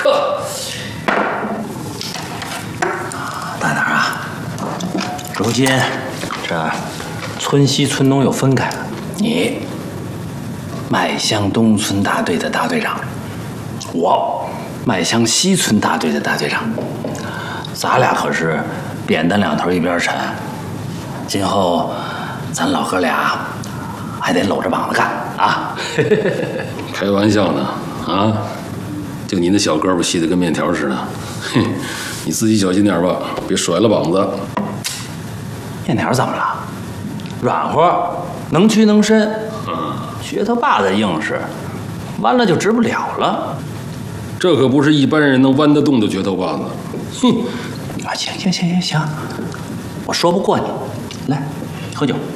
客。 大胆啊！如今这村西村东又分开了，你迈向东村大队的大队长，我迈向西村大队的大队长，咱俩可是扁担两头一边沉。今后咱老哥俩还得搂着膀子干啊！ 开玩笑呢啊！就你那小胳膊细得跟面条似的，哼，你自己小心点吧，别甩了膀子。 面条怎么了？软和，能屈能伸。撅头把子硬实，弯了就直不了了。 这可不是一般人能弯得动的撅头把子。哼！ 行，我说不过你。来，喝酒。